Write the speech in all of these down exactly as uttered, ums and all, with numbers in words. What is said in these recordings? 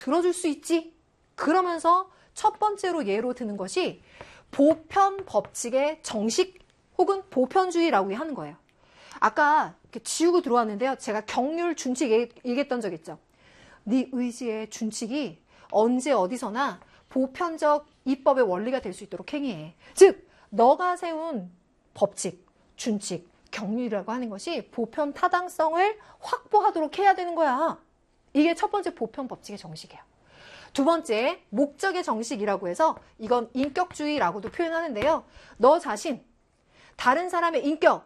들어줄 수 있지. 그러면서 첫 번째로 예로 드는 것이 보편 법칙의 정식 혹은 보편주의라고 하는 거예요. 아까 이렇게 지우고 들어왔는데요. 제가 경률 준칙 얘기했던 적 있죠. 네 의지의 준칙이 언제 어디서나 보편적 입법의 원리가 될 수 있도록 행위해. 즉 너가 세운 법칙, 준칙, 경률이라고 하는 것이 보편 타당성을 확보하도록 해야 되는 거야. 이게 첫 번째 보편 법칙의 정식이에요. 두 번째, 목적의 정식이라고 해서 이건 인격주의라고도 표현하는데요. 너 자신, 다른 사람의 인격,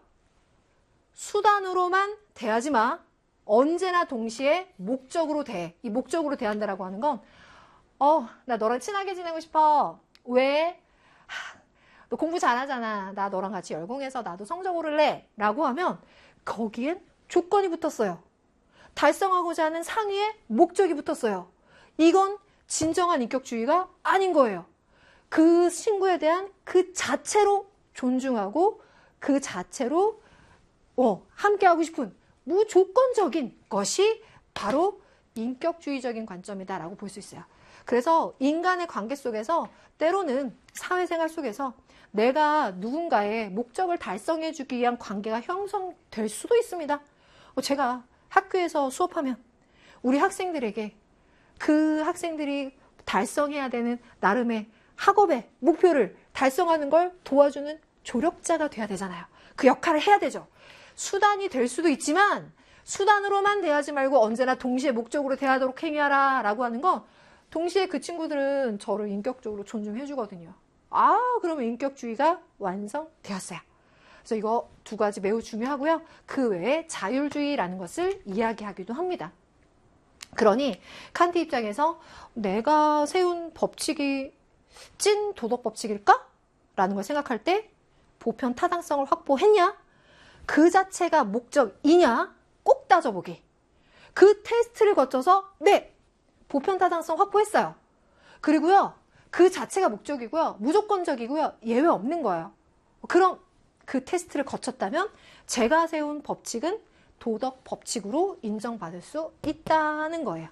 수단으로만 대하지 마. 언제나 동시에 목적으로 대. 이 목적으로 대한다라고 하는 건 어, 나 너랑 친하게 지내고 싶어. 왜? 하, 너 공부 잘하잖아. 나 너랑 같이 열공해서 나도 성적 오를래. 라고 하면 거기엔 조건이 붙었어요. 달성하고자 하는 상위의 목적이 붙었어요. 이건 진정한 인격주의가 아닌 거예요. 그 친구에 대한 그 자체로 존중하고 그 자체로 어, 함께하고 싶은 무조건적인 것이 바로 인격주의적인 관점이다라고 볼 수 있어요. 그래서 인간의 관계 속에서 때로는 사회생활 속에서 내가 누군가의 목적을 달성해주기 위한 관계가 형성될 수도 있습니다. 제가 학교에서 수업하면 우리 학생들에게 그 학생들이 달성해야 되는 나름의 학업의 목표를 달성하는 걸 도와주는 조력자가 돼야 되잖아요. 그 역할을 해야 되죠. 수단이 될 수도 있지만 수단으로만 대하지 말고 언제나 동시에 목적으로 대하도록 행위하라 라고 하는 건 동시에 그 친구들은 저를 인격적으로 존중해 주거든요. 아, 그러면 인격주의가 완성되었어요. 그래서 이거 두 가지 매우 중요하고요. 그 외에 자율주의라는 것을 이야기하기도 합니다. 그러니 칸트 입장에서 내가 세운 법칙이 찐 도덕 법칙일까? 라는 걸 생각할 때 보편 타당성을 확보했냐? 그 자체가 목적이냐? 꼭 따져보기. 그 테스트를 거쳐서 네! 보편 타당성 확보했어요. 그리고요. 그 자체가 목적이고요. 무조건적이고요. 예외 없는 거예요. 그럼 그 테스트를 거쳤다면 제가 세운 법칙은 도덕 법칙으로 인정받을 수 있다는 거예요.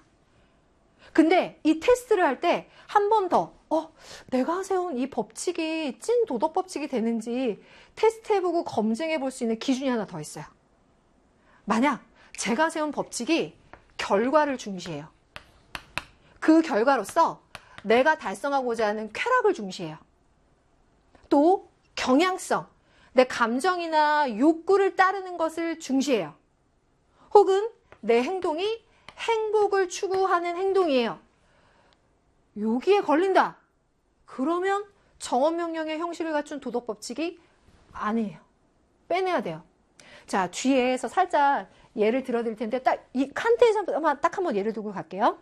근데 이 테스트를 할 때 한 번 더 어, 내가 세운 이 법칙이 찐 도덕 법칙이 되는지 테스트해보고 검증해볼 수 있는 기준이 하나 더 있어요. 만약 제가 세운 법칙이 결과를 중시해요. 그 결과로서 내가 달성하고자 하는 쾌락을 중시해요. 또 경향성, 내 감정이나 욕구를 따르는 것을 중시해요. 혹은 내 행동이 행복을 추구하는 행동이에요. 여기에 걸린다. 그러면 정언명령의 형식을 갖춘 도덕법칙이 아니에요. 빼내야 돼요. 자, 뒤에서 살짝 예를 들어드릴 텐데 딱 이 칸트에서 딱 한번 예를 들고 갈게요.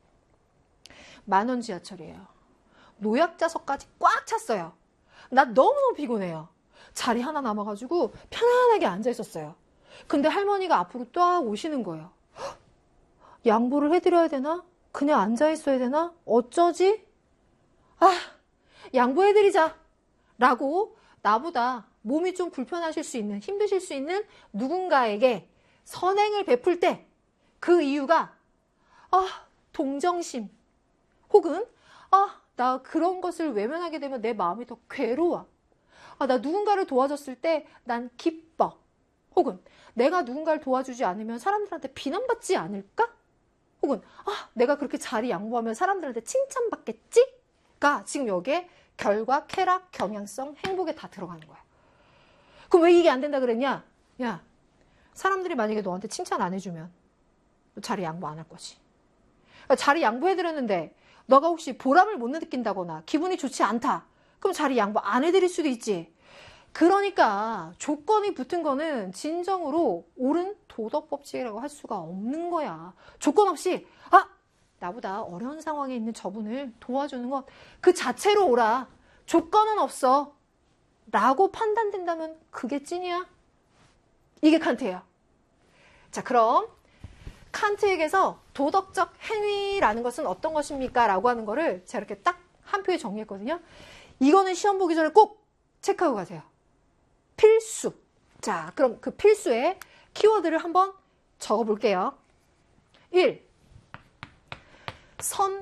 만원 지하철이에요. 노약자석까지 꽉 찼어요. 나 너무너무 피곤해요. 자리 하나 남아가지고 편안하게 앉아 있었어요. 근데 할머니가 앞으로 딱 오시는 거예요. 헉, 양보를 해드려야 되나? 그냥 앉아 있어야 되나? 어쩌지? 아, 양보해드리자. 라고 나보다 몸이 좀 불편하실 수 있는, 힘드실 수 있는 누군가에게 선행을 베풀 때 그 이유가 아, 동정심 혹은 아, 나 그런 것을 외면하게 되면 내 마음이 더 괴로워. 아, 나 누군가를 도와줬을 때 난 기뻐. 혹은 내가 누군가를 도와주지 않으면 사람들한테 비난받지 않을까? 혹은 아, 내가 그렇게 자리 양보하면 사람들한테 칭찬받겠지? 가 지금 여기에 결과, 쾌락, 경향성, 행복에 다 들어가는 거야. 그럼 왜 이게 안 된다 그랬냐? 야, 사람들이 만약에 너한테 칭찬 안 해주면 너 자리 양보 안 할 거지. 그러니까 자리 양보해드렸는데 너가 혹시 보람을 못 느낀다거나 기분이 좋지 않다. 그럼 자리 양보 안 해드릴 수도 있지. 그러니까 조건이 붙은 거는 진정으로 옳은 도덕법칙이라고 할 수가 없는 거야. 조건 없이 아, 나보다 어려운 상황에 있는 저분을 도와주는 것 그 자체로 옳아. 조건은 없어. 라고 판단된다면 그게 찐이야? 이게 칸트예요. 자, 그럼 칸트에게서 도덕적 행위라는 것은 어떤 것입니까? 라고 하는 거를 제가 이렇게 딱 한 표에 정리했거든요. 이거는 시험 보기 전에 꼭 체크하고 가세요. 필수. 자, 그럼 그 필수의 키워드를 한번 적어볼게요. 일. 선